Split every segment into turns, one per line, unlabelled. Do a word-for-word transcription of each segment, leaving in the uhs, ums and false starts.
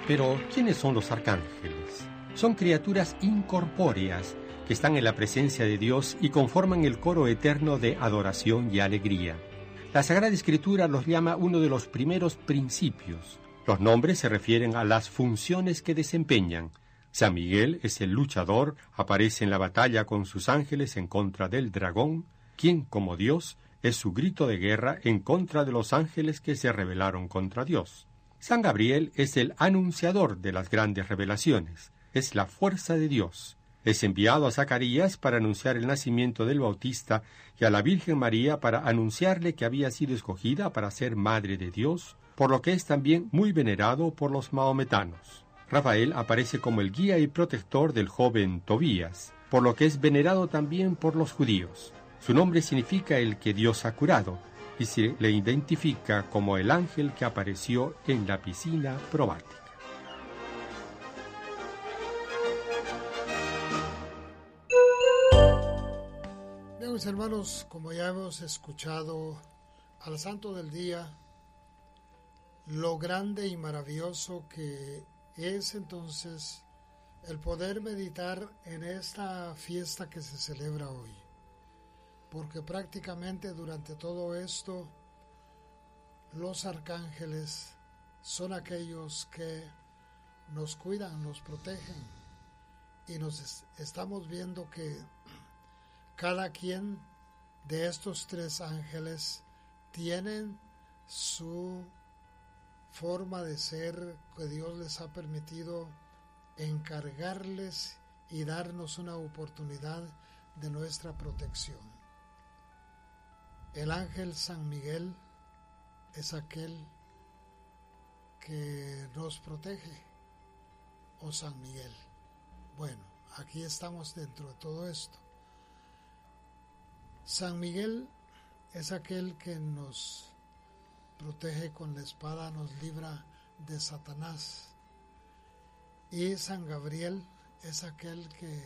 Pero, ¿quiénes son los arcángeles? Son criaturas incorpóreas que están en la presencia de Dios y conforman el coro eterno de adoración y alegría. La Sagrada Escritura los llama uno de los primeros principios. Los nombres se refieren a las funciones que desempeñan. San Miguel es el luchador, aparece en la batalla con sus ángeles en contra del dragón, quien, como Dios, es su grito de guerra en contra de los ángeles que se rebelaron contra Dios. San Gabriel es el anunciador de las grandes revelaciones, es la fuerza de Dios. Es enviado a Zacarías para anunciar el nacimiento del Bautista y a la Virgen María para anunciarle que había sido escogida para ser Madre de Dios, por lo que es también muy venerado por los maometanos. Rafael aparece como el guía y protector del joven Tobías, por lo que es venerado también por los judíos. Su nombre significa el que Dios ha curado, y se le identifica como el ángel que apareció en la piscina probática.
Bien, mis hermanos, como ya hemos escuchado al santo del día, lo grande y maravilloso que es entonces el poder meditar en esta fiesta que se celebra hoy, porque prácticamente durante todo esto los arcángeles son aquellos que nos cuidan, nos protegen, y nos es, estamos viendo que cada quien de estos tres ángeles tienen su forma de ser que Dios les ha permitido encargarles y darnos una oportunidad de nuestra protección. El ángel San Miguel es aquel que nos protege, o San Miguel. Bueno, aquí estamos dentro de todo esto. San Miguel es aquel que nos protege con la espada, nos libra de Satanás. Y San Gabriel es aquel que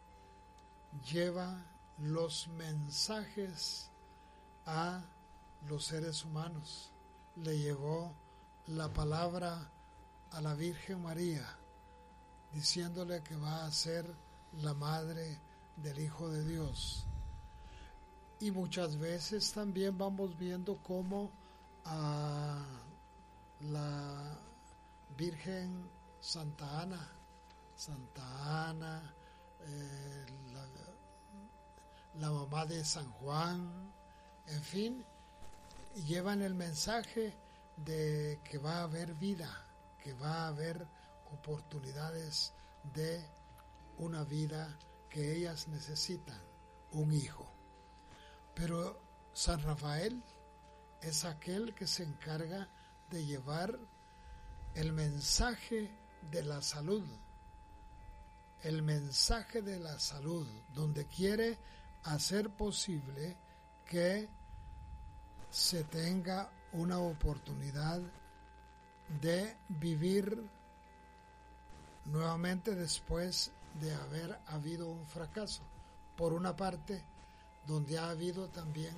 lleva los mensajes a los seres humanos. Le llevó la palabra a la Virgen María, diciéndole que va a ser la madre del Hijo de Dios. Y muchas veces también vamos viendo cómo a la Virgen Santa Ana, Santa Ana, eh, la, la mamá de San Juan, en fin, llevan el mensaje de que va a haber vida, que va a haber oportunidades de una vida que ellas necesitan, un hijo. Pero San Rafael es aquel que se encarga de llevar el mensaje de la salud, el mensaje de la salud, donde quiere hacer posible que se tenga una oportunidad de vivir nuevamente después de haber habido un fracaso. Por una parte, donde ha habido también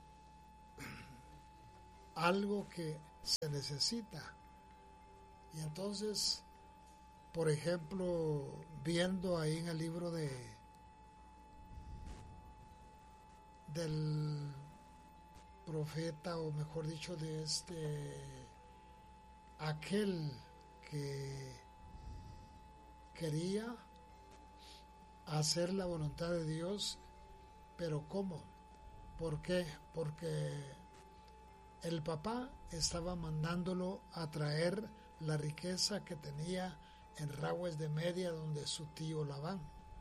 algo que se necesita. Y entonces, por ejemplo, viendo ahí en el libro de del profeta, o mejor dicho, de este aquel que quería hacer la voluntad de Dios. ¿Pero cómo? ¿Por qué? Porque el papá estaba mandándolo a traer la riqueza que tenía en Rahues de Media, donde su tío Labán.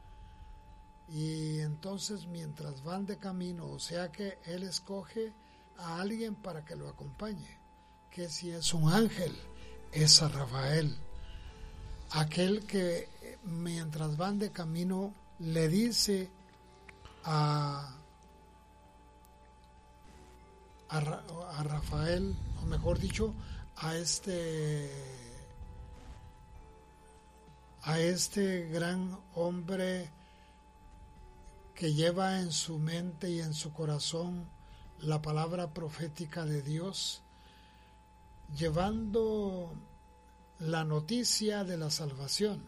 Y entonces, mientras van de camino, o sea que él escoge a alguien para que lo acompañe, que si es un ángel, es a Rafael, aquel que mientras van de camino le dice a, a, a Rafael, o mejor dicho, a este a este gran hombre que lleva en su mente y en su corazón la palabra profética de Dios, llevando la noticia de la salvación,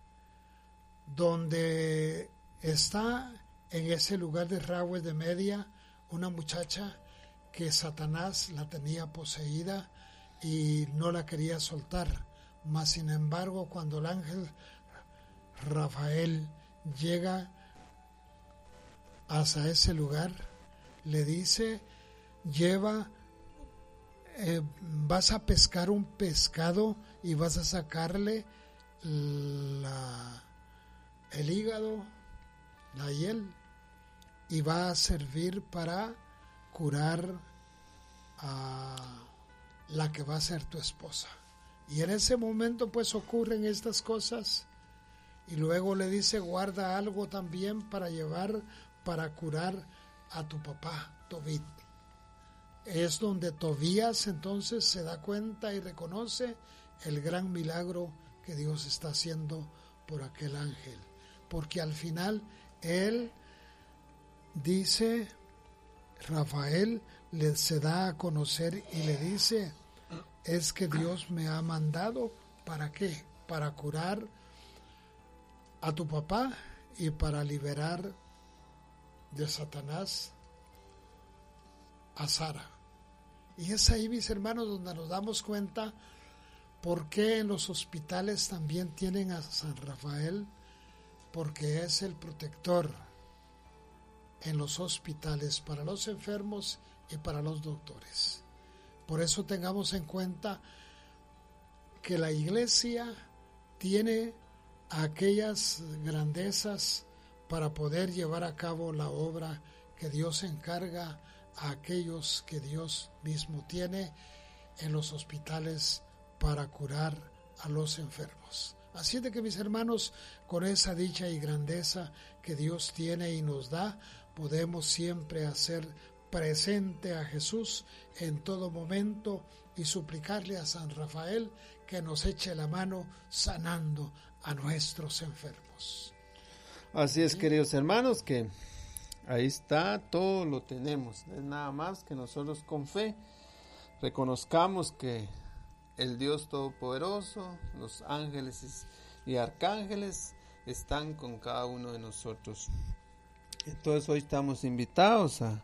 donde está en ese lugar de Rahue de Media una muchacha que Satanás la tenía poseída y no la quería soltar, mas sin embargo cuando el ángel Rafael llega hasta ese lugar, le dice, lleva, eh, vas a pescar un pescado y vas a sacarle la, el hígado, la hiel, y va a servir para curar a la que va a ser tu esposa. Y en ese momento pues ocurren estas cosas, y luego le dice, guarda algo también para llevar, para curar a tu papá, Tobit. Es donde Tobías entonces se da cuenta y reconoce el gran milagro que Dios está haciendo por aquel ángel, porque al final él dice, Rafael le se da a conocer y le dice, es que Dios me ha mandado, ¿para qué? Para curar a tu papá y para liberar de Satanás a Sara. Y es ahí, mis hermanos, donde nos damos cuenta por qué en los hospitales también tienen a San Rafael, porque es el protector en los hospitales para los enfermos y para los doctores. Por eso tengamos en cuenta que la iglesia tiene aquellas grandezas para poder llevar a cabo la obra que Dios encarga a aquellos que Dios mismo tiene en los hospitales para curar a los enfermos. Así de que, mis hermanos, con esa dicha y grandeza que Dios tiene y nos da, podemos siempre hacer presente a Jesús en todo momento y suplicarle a San Rafael que nos eche la mano sanando a nuestros enfermos.
Así es, queridos hermanos, que ahí está, todo lo tenemos. Es nada más que nosotros con fe reconozcamos que el Dios Todopoderoso, los ángeles y arcángeles están con cada uno de nosotros. Entonces hoy estamos invitados a,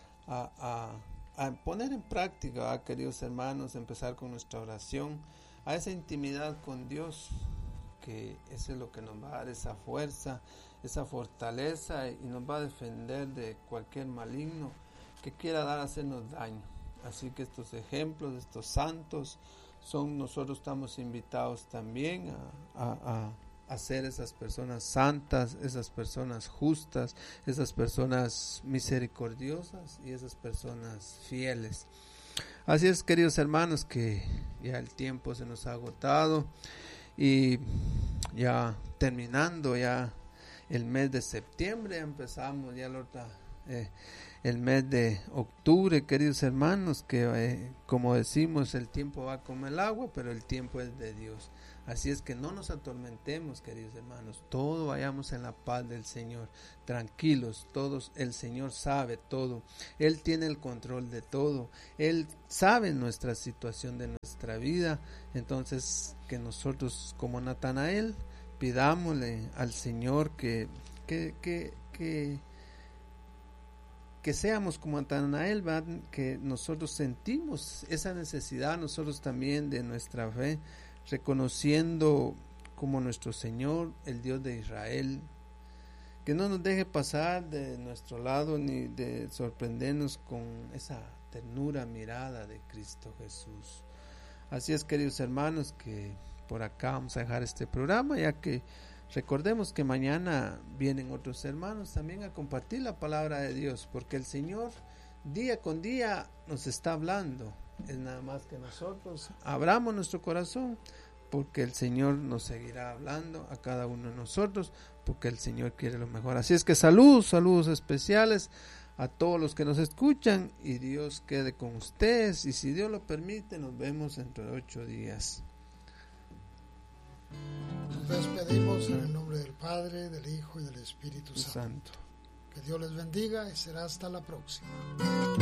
a, a, a poner en práctica, ¿eh, queridos hermanos? Empezar con nuestra oración, a esa intimidad con Dios, que eso es lo que nos va a dar esa fuerza, esa fortaleza, y nos va a defender de cualquier maligno que quiera dar a hacernos daño. Así que estos ejemplos, estos santos, son nosotros estamos invitados también a, a, a ser esas personas santas, esas personas justas, esas personas misericordiosas y esas personas fieles. Así es, queridos hermanos, que ya el tiempo se nos ha agotado y ya terminando ya el mes de septiembre, empezamos ya la otra, eh, el mes de octubre, queridos hermanos, que eh, como decimos, el tiempo va como el agua, pero el tiempo es de Dios. Así es que no nos atormentemos, queridos hermanos, todo vayamos en la paz del Señor, tranquilos, todos, el Señor sabe todo, Él tiene el control de todo, Él sabe nuestra situación de nuestra vida. Entonces que nosotros como Natanael pidámosle al Señor que, que, que, que, que seamos como Natanael, ¿verdad? Que nosotros sentimos esa necesidad nosotros también de nuestra fe, reconociendo como nuestro Señor, el Dios de Israel, que no nos deje pasar de nuestro lado ni de sorprendernos con esa ternura mirada de Cristo Jesús. Así es, queridos hermanos, que por acá vamos a dejar este programa, ya que recordemos que mañana vienen otros hermanos también a compartir la palabra de Dios, porque el Señor día con día nos está hablando. Es nada más que nosotros abramos nuestro corazón, porque el Señor nos seguirá hablando a cada uno de nosotros, porque el Señor quiere lo mejor. Así es que saludos, saludos especiales a todos los que nos escuchan, y Dios quede con ustedes, y si Dios lo permite nos vemos dentro de ocho días.
Nos despedimos en el nombre del Padre, del Hijo y del Espíritu Santo.
Santo.
Que Dios les bendiga y será hasta la próxima.